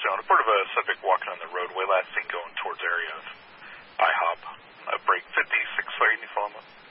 zone, a part of a subject walking on the roadway, last seen going towards area of IHOP. Break 5630, you follow me?